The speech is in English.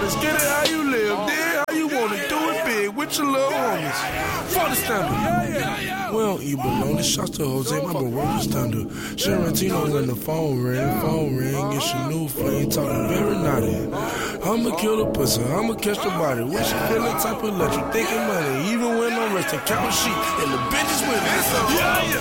let's get it how you live, then how you wanna do it big with your little homies. For the standard. Well, you belong to shots to Jose, my bro, world standard. Sharantino when the phone ring, it's your new flame, talking very naughty. I'ma kill the pussy, I'ma catch the body. Wish you feeling type of electric, thinking money, even when I'm resting, count sheep, and the bitches with me.